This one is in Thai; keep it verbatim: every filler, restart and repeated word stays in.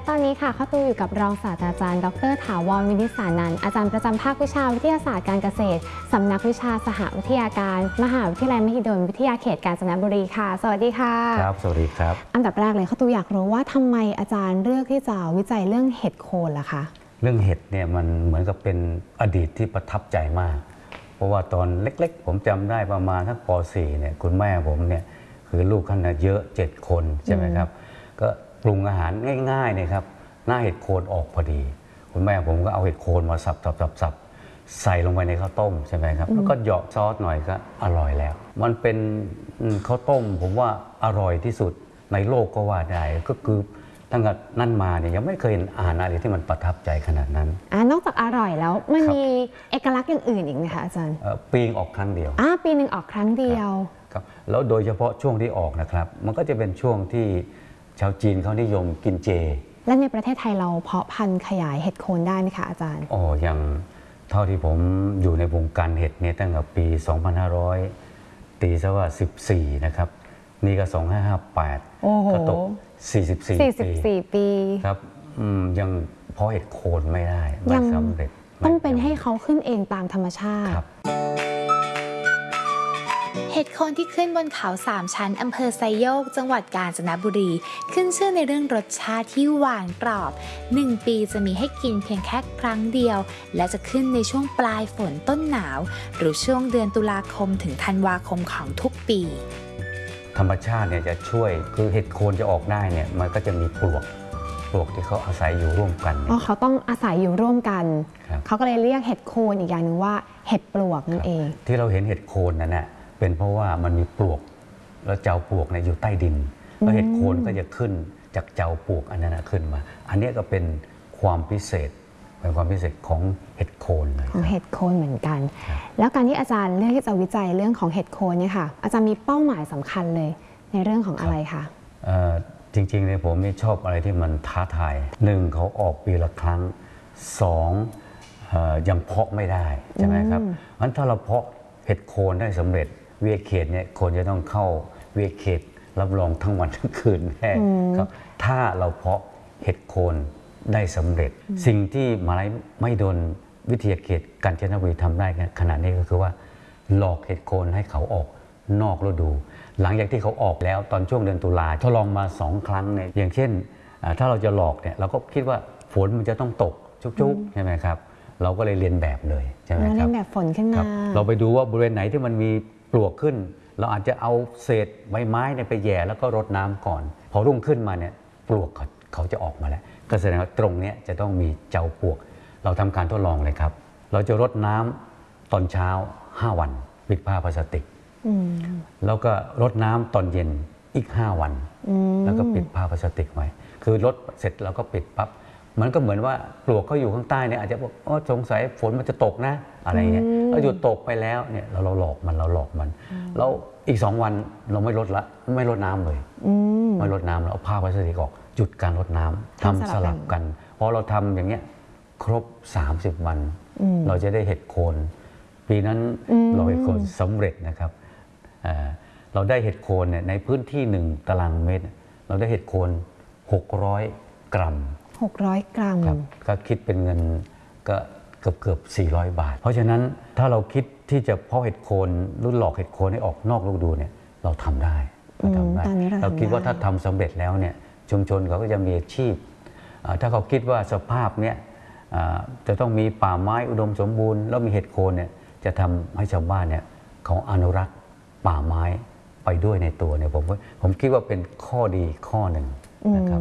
และตอนนี้ค่ะข้าวตูอยู่กับรองศาสตราจารย์ดร.ถาวร วินิษฐานันท์อาจารย์ประจำภาควิชาวิทยาศาสตร์การเกษตรสำนักวิชาสหวิทยาการมหาวิทยาลัยมหิดลวิทยาเขตกาญจนบุรีค่ะสวัสดีค่ะครับสวัสดีครับอันดับแรกเลยข้าวตูอยากรู้ว่าทำไมอาจารย์เลือกที่จะวิจัยเรื่องเห็ดโคนล่ะคะเรื่องเห็ดเนี่ยมันเหมือนกับเป็นอดีตที่ประทับใจมากเพราะว่าตอนเล็กๆผมจำได้ประมาณทั้งป .สี่ เนี่ยคุณแม่ผมเนี่ยคือลูกขนาดเยอะเจ็ดคนใช่ไหมครับก็ปรุงอาหารง่ายๆเนี่ยครับหน้าเห็ดโคนออกพอดีคุณแม่ผมก็เอาเห็ดโคนมาสับสับสับสับใส่ลงไปในข้าวต้มใช่ไหมครับแล้วก็เหยาะซอสหน่อยก็อร่อยแล้วมันเป็นข้าวต้มผมว่าอร่อยที่สุดในโลกก็ว่าได้ก็คือตั้งแต่นั่นมาเนี่ยยังไม่เคยเห็นอาหารอะไรที่มันประทับใจขนาดนั้นอ่านอกจากอร่อยแล้วมันมีเอกลักษณ์อย่างอื่นอีกไหมคะอาจารย์ปีงออกครั้งเดียวอ่าปีหนึ่งออกครั้งเดียวครับแล้วโดยเฉพาะช่วงที่ออกนะครับมันก็จะเป็นช่วงที่ชาวจีนเขานิยมกินเจและในประเทศไทยเราเพาะพันธุ์ขยายเห็ดโคนได้ไหมคะอาจารย์อ๋ออย่างเท่าที่ผมอยู่ในวงการเห็ดเนี่ยตั้งแต่ปี สองพันห้าร้อย ตีซะว่าสิบสี่นะครับนี่ก็สองพันห้าร้อยห้าสิบแปดก็ตกสี่สิบสี่สี่สิบสี่ปีครับยังเพาะเห็ดโคนไม่ได้ไม่สำเร็จต้องเป็นให้เขาขึ้นเองตามธรรมชาติเห็ดโคนที่ขึ้นบนเขาสามชั้นอำเภอไซโยกจังหวัดกาญจนบุรีขึ้นชื่อในเรื่องรสชาติที่หวานกรอบหนึ่งปีจะมีให้กินเพียงแค่ครั้งเดียวและจะขึ้นในช่วงปลายฝนต้นหนาวหรือช่วงเดือนตุลาคมถึงธันวาคมของทุกปีธรรมชาติเนี่ยจะช่วยคือเห็ดโคนจะออกได้เนี่ยมันก็จะมีปลวกปลวกที่เขาอาศัยอยู่ร่วมกันอ๋อเขาต้องอาศัยอยู่ร่วมกันเขาก็เลยเรียกเห็ดโคนอีกอย่างหนึ่งว่าเห็ดปลวกนั่นเองที่เราเห็นเห็ดโคนนั่นแหละเป็นเพราะว่ามันมีปลวกแล้วเจ้าปลวกเนี่ยอยู่ใต้ดินแล้วเห็ดโคนก็จะขึ้นจากเจ้าปลวกอันนั้นขึ้นมาอันนี้ก็เป็นความพิเศษเป็นความพิเศษของเห็ดโคนเลยของเห็ดโคนเหมือนกันแล้วการที่อาจารย์เลือกที่จะวิจัยเรื่องของเห็ดโคนเนี่ยค่ะอาจารย์มีเป้าหมายสำคัญเลยในเรื่องของอะไรคะจริงๆเนี่ยผมไม่ชอบอะไรที่มันท้าทายหนึ่งเขาออกปีละครั้งสองยังเพาะไม่ได้ใช่ไหมครับงั้นถ้าเราเพาะเห็ดโคนได้สำเร็จเวียเขตเนี่ยคนจะต้องเข้าเวียเขตรับรองทั้งวันทั้งคืนแน่ครับถ้าเราเพาะเห็ดโคนได้สำเร็จสิ่งที่มหาวิทยาลัยมหิดลวิทยาเขตกาญจนบุรีทำได้ขณะนี้ก็คือว่าหลอกเห็ดโคนให้เขาออกนอกฤดูหลังจากที่เขาออกแล้วตอนช่วงเดือนตุลาทดลองมาสองครั้งเนี่ยอย่างเช่นถ้าเราจะหลอกเนี่ยเราก็คิดว่าฝนมันจะต้องตกชุกๆใช่ไหมครับเราก็เลยเรียนแบบเลยใช่ไหมครับเรียนแบบฝนขึ้นมาเราไปดูว่าบริเวณไหนที่มันมีปลวกขึ้นเราอาจจะเอาเศษใบไม้เนี่ยไปแย่แล้วก็รดน้ำก่อนพอรุ่งขึ้นมาเนี่ยปลวกเขาจะออกมาแล้วก็แสดงว่าตรงนี้จะต้องมีเจ้าปลวกเราทำการทดลองเลยครับเราจะรดน้ำตอนเช้าห้าวันปิดผ้าพลาสติกแล้วก็รดน้ำตอนเย็นอีกห้าวันแล้วก็ปิดผ้าพลาสติกไว้คือรดเสร็จเราก็ปิดปั๊บมันก็เหมือนว่าปลวกเขาอยู่ข้างใต้เนี่ยอาจจะบอกอ๋อสงสัยฝนมันจะตกนะอะไรเงี้ยเราหยุดตกไปแล้วเนี่ยเราเราหลอกมันเราหลอกมันแล้วอีกสองวันเราไม่ลดละไม่ลดน้ำเลยไม่ลดน้ำเราเอาผ้าพลาสติกออกหยุดการลดน้ำทำสลับกันพอเราทำอย่างเงี้ยครบสามสิบวันเราจะได้เห็ดโคนปีนั้นเราเห็ดโคนสำเร็จนะครับเราได้เห็ดโคนเนี่ยในพื้นที่หนึ่งตารางเมตรเราได้เห็ดโคนหกร้อยกรัมหกร้อยกรัมก็คิดเป็นเงินก็เกือบเกือบสี่ร้อยบาทเพราะฉะนั้นถ้าเราคิดที่จะเพาะเห็ดโคนหรือหลอกเห็ดโคนให้ออกนอกฤดูเนี่ยเราทำได้เราทำได้เราคิดว่าถ้าทำสำเร็จแล้วเนี่ยชุมชนเขาก็จะมีอาชีพถ้าเขาคิดว่าสภาพเนี่ยจะต้องมีป่าไม้อุดมสมบูรณ์แล้วมีเห็ดโคนเนี่ยจะทำให้ชาวบ้านเนี่ยเขาอนุรักษ์ป่าไม้ไปด้วยในตัวเนี่ยผมผมคิดว่าเป็นข้อดีข้อหนึ่งนะครับ